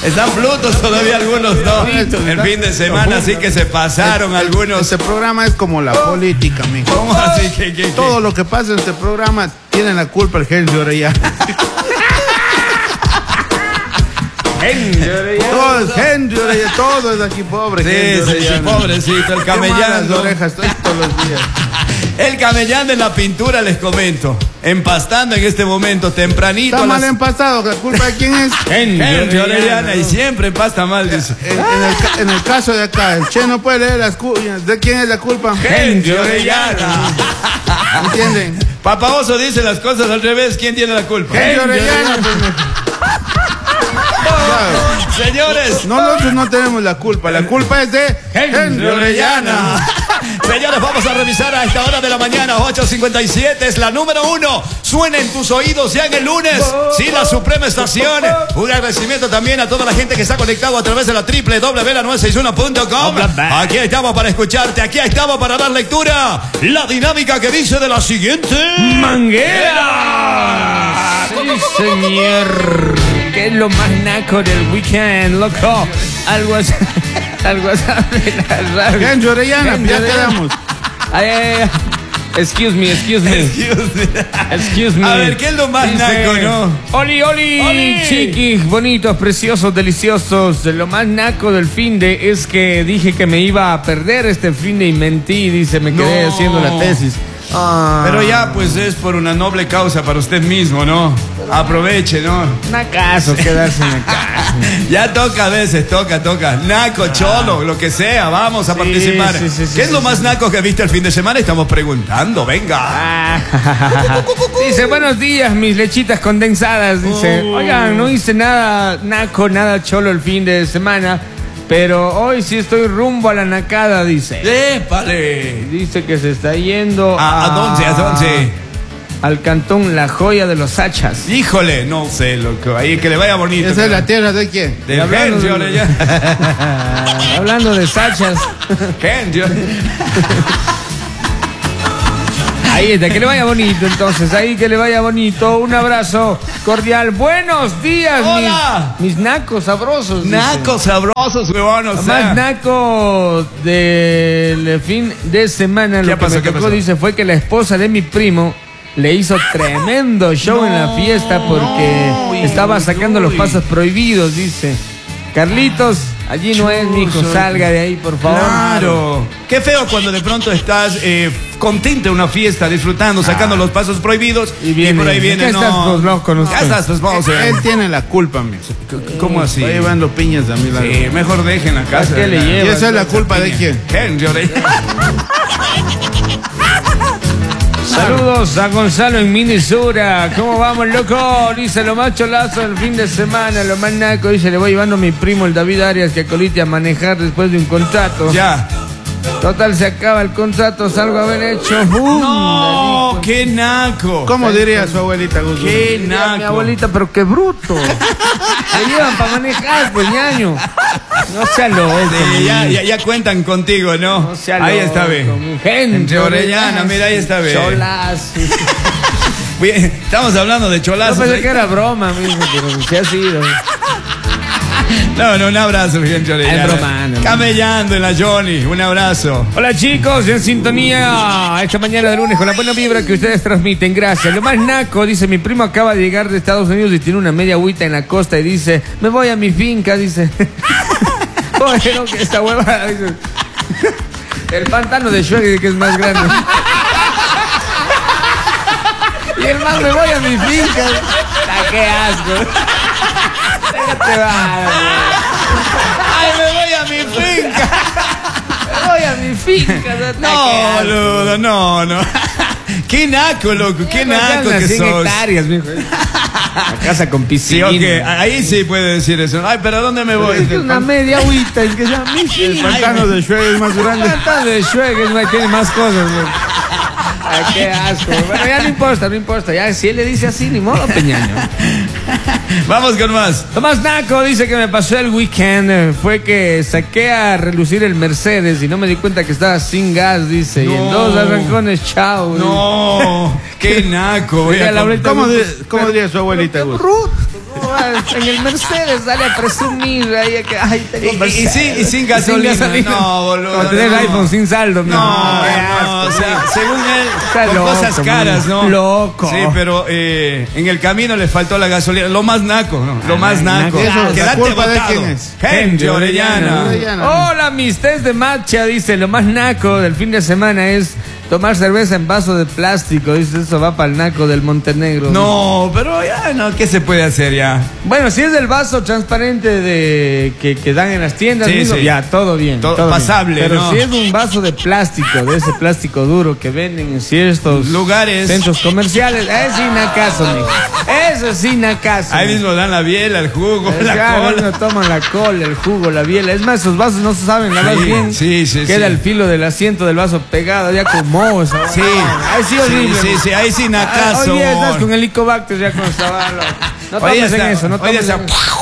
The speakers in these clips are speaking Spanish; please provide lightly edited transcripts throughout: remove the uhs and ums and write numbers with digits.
Están plutos todavía algunos, ¿no? El fin de semana sí que se pasaron algunos. Este programa es como la política, mijo. ¿Cómo así? Todo lo que pasa en este programa tiene la culpa el Henry Orellana. Todo es Henry Orellana, todo es aquí pobre. Sí, pobrecito, el camellán. Las orejas todos los días. El camellán de la pintura, les comento. Empastando en este momento, tempranito. Está mal empastado, ¿la culpa de quién es? Henry Orellana, y siempre empasta mal, dice. En el caso de acá, el Che no puede leer las cuñas. ¿De quién es la culpa? Henry Orellana. ¿Entienden? Papá Oso dice las cosas al revés. ¿Quién tiene la culpa? Henry Orellana. Señores, nosotros no tenemos la culpa es de Henry Orellana. Señores, vamos a revisar a esta hora de la mañana, 8:57, es la número 1. Suena en tus oídos ya en el lunes. Sí, la Suprema Estación. Un agradecimiento también a toda la gente que está conectado a través de la www.la961.com. Aquí estamos para escucharte, aquí estamos para dar lectura. La dinámica que dice de la siguiente manguera. Sí, señor. ¿Qué es lo más naco del weekend, loco? Algo así. Henry Orellana, ya quedamos. Excuse me. A ver, ¿qué es lo más naco, no? Oli, chiquis, bonitos, preciosos, deliciosos. Lo más naco del finde es que dije que me iba a perder este finde y mentí, dice, me quedé haciendo la tesis. Pero ya, pues es por una noble causa para usted mismo, ¿no? Aproveche, ¿no? Nacazo, quedarse en la casa. Ya toca a veces, toca. Naco, cholo, lo que sea, vamos a participar. ¿Qué es lo más naco que viste el fin de semana? Estamos preguntando, venga. Dice, buenos días, mis lechitas condensadas. Dice, oigan, no hice nada naco, nada cholo el fin de semana. Pero hoy sí estoy rumbo a la nacada, dice. ¡Épale! Dice que se está yendo ¿A dónde? Al cantón La Joya de los Hachas. Híjole, no sé, loco. Ahí que le vaya bonito. ¿Esa es la tierra de quién? De Henry Orellana. Hablando de Sachas. Henry. Ahí está, que le vaya bonito entonces, que le vaya bonito. Un abrazo cordial. Buenos días, mis nacos sabrosos. Nacos sabrosos, huevón, o sea. Más naco del fin de semana. Lo que me tocó, dice, fue que la esposa de mi primo le hizo tremendo show en la fiesta porque estaba sacando los pasos prohibidos, dice. Carlitos, allí no es, mijo, salga de ahí, por favor. Claro. Qué feo cuando de pronto estás contento en una fiesta, disfrutando, sacando los pasos prohibidos y por ahí viene, no. Estás loco, ya estás, pues vamos a ver. Él tiene la culpa, mijo. ¿Cómo así? Va llevando piñas a mi lado. Sí, mejor dejen la casa. ¿Qué le lleva? ¿Y esa es la culpa de quién? Henry Orellana. Saludos a Gonzalo en Minnesota. ¿Cómo vamos, loco? Dice, lo más cholazo del fin de semana, lo más naco. Dice, le voy llevando a mi primo, el David Arias, que acolite a manejar después de un contrato. Ya. Total, se acaba el contrato, salgo a haber hecho. ¡No! ¡Qué naco! ¿Cómo diría su abuelita, Gus? ¡Qué naco! Mi abuelita, pero qué bruto. Se llevan para manejar, pues, ñaño. No sea loco. Sí, ya cuentan contigo, ¿no? No sea ahí loco, está, ve. Henry Orellana, mira, ahí está, ve. Cholazo. Bien, estamos hablando de cholazos. Yo pensé que era broma, mismo, pero sí ha sido. No, un abrazo, Henry Orellana. Camellando en la Johnny, un abrazo. Hola, chicos, en sintonía esta mañana de lunes con la buena vibra que ustedes transmiten, gracias. Lo más naco, dice, mi primo acaba de llegar de Estados Unidos y tiene una media agüita en la costa y dice, me voy a mi finca, dice. Bueno, que esta huevada, dice. El pantano de Schweg, que es más grande. Y el man, me voy a mi finca. ¡Qué asco! Déjate va. ¡Ay, me voy a mi finca! Me voy a mi finca. No, boludo, no. Qué naco, loco, qué naco que 100 sos. hectáreas, mijo. La casa con piscina. Sí, okay. Ahí sí puede decir eso. Ay, pero ¿a dónde me voy? Es que una media agüita, es que ya el pantano de Schweg es más grande. El pantano de Schweg tiene más cosas, mijo. Ay, qué asco. Bueno, ya no importa. Ya si él le dice así, ni modo, Peñaño. Vamos con más. Tomás Naco dice que me pasó el weekend. Fue que saqué a relucir el Mercedes y no me di cuenta que estaba sin gas, dice. No. Y en 2 arrancones, chao. No, qué naco. ¿Cómo diría su abuelita? Bruto. en el Mercedes sale a presumir ahí que ay, tengo Mercedes. Y sin gasolina. No, boludo. Como tener iPhone sin saldo. No, o sea, según él, con loco, cosas caras, ¿no? Loco. Sí, pero en el camino le faltó la gasolina. Lo más naco, ¿no? Lo más naco. Eso, ¿la Quédate culpa de botado. quién es? Gente Orellana. Hola, mis test de matcha, dice, lo más naco del fin de semana es tomar cerveza en vaso de plástico, dice, eso va para el naco del Montenegro. No, pero ya, no, ¿qué se puede hacer ya? Bueno, si es el vaso transparente de que dan en las tiendas, Sí, mismo, sí. ya, todo bien. Todo pasable, bien. Pero ¿no? si es un vaso de plástico, de ese plástico duro que venden en ciertos Lugares. centros comerciales, es sin acaso, mijo. Eso es sin acaso. Ahí mismo dan la biela, el jugo, la Claro, cola. no toman la cola, el jugo, la biela. Es más, esos vasos no se saben lavar Sí, bien. sí, Queda sí. el filo del asiento del vaso pegado ya con moho. esa vaina. Sí. Ahí sí horrible. Sí, ahí sin acaso. Oye, estás con el Helicobacter ya con esta bala. No Hoy tomes en está- eso, no hoy tomes está- en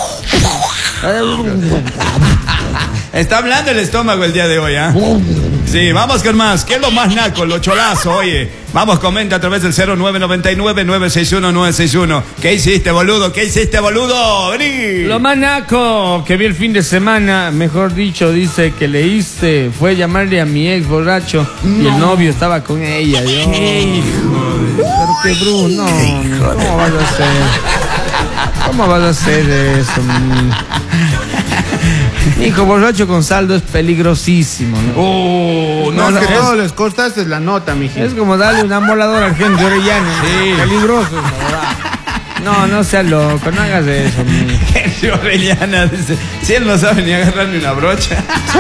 eso. Está hablando el estómago el día de hoy, ¿ah? Sí, vamos con más. ¿Qué es lo más naco? Lo cholazo, oye. Vamos, comenta a través del 0999-961-961. ¿Qué hiciste, boludo? ¿Qué hiciste, boludo? Vení. Lo más naco que vi el fin de semana, mejor dicho, dice que le hice, fue llamarle a mi ex borracho y el novio estaba con ella. Dios. Pero qué Bruno, ¿cómo vas a hacer? ¿Cómo vas a hacer eso? Mi hijo borracho con saldo es peligrosísimo, ¿no? No, No, que es- todo les cortaste la nota, mijito. Es como darle una moladora al gente Orellana. Sí. Peligroso, esa huevada. No seas loco, no hagas eso, mi. Henry Orellana dice, si él no sabe ni agarrar ni una brocha.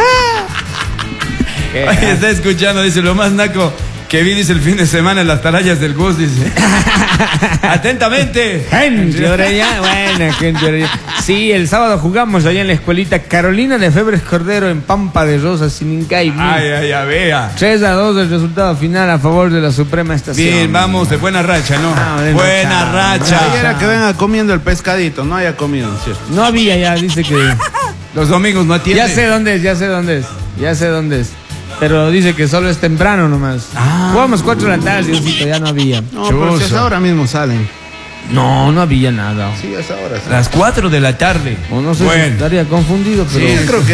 Oye, está escuchando, dice, lo más naco que vi, dice, el fin de semana en las tarallas del Gus, dice. Atentamente. Gente Orellana, buena gente Orellana. Sí, el sábado jugamos allá en la escuelita Carolina de Febres Cordero en Pampa de Rosas, Sinincay. Ay, vea. 3-2 el resultado final a favor de la Suprema Estación. Bien, vamos, de buena racha, ¿no? Ah, de Buena racha. Ayer racha. era que venga comiendo el pescadito, no haya comido, ¿cierto? No había ya, dice que... Los domingos no atiende. Ya sé dónde es. Pero dice que solo es temprano nomás. Jugamos 4 de la tarde, Diosito, ya no había. No, pero si hasta ahora mismo salen. No había nada. Sí, hasta ahora salen. Las 4 de la tarde. O no sé si Bueno. estaría confundido, pero... Sí, yo creo que